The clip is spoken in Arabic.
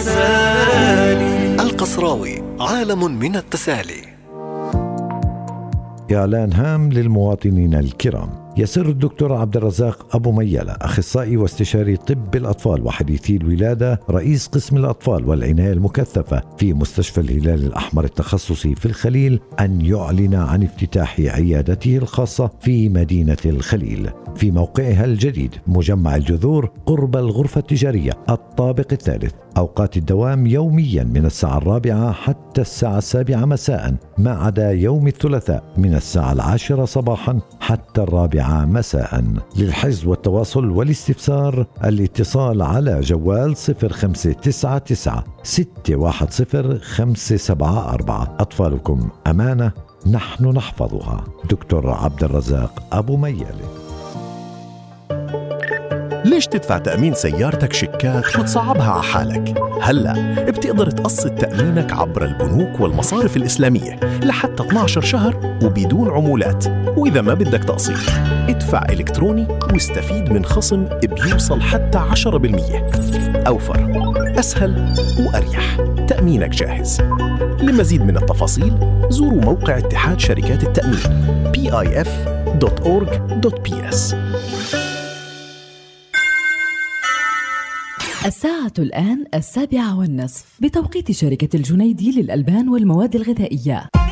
التسالي. القصراوي، عالم من التسالي. إعلان هام للمواطنين الكرام. يسر الدكتور عبد الرزاق أبو ميلة، أخصائي واستشاري طب الأطفال وحديثي الولادة، رئيس قسم الأطفال والعناية المكثفة في مستشفى الهلال الأحمر التخصصي في الخليل، أن يعلن عن افتتاح عيادته الخاصة في مدينة الخليل في موقعها الجديد مجمع الجذور قرب الغرفة التجارية الطابق الثالث. أوقات الدوام يوميا من الساعة 4 حتى الساعة 7 مساء، ما عدا يوم الثلاثاء من الساعة 10 صباحا حتى 4 مساء. للحجز والتواصل والاستفسار الاتصال على جوال 0599 610 574. أطفالكم أمانة، نحن نحفظها. دكتور عبد الرزاق أبو ميلة. ليش تدفع تأمين سيارتك شيكات وتصعبها على حالك؟ هلأ بتقدر تقسط تأمينك عبر البنوك والمصارف الإسلامية لحتى 12 شهر وبدون عمولات. وإذا ما بدك تقسيط، ادفع إلكتروني واستفيد من خصم بيوصل حتى 10%. أوفر، أسهل وأريح. تأمينك جاهز. لمزيد من التفاصيل زوروا موقع اتحاد شركات التأمين pif.org.ps. الساعة الآن 7:30 بتوقيت شركة الجنيدي للألبان والمواد الغذائية.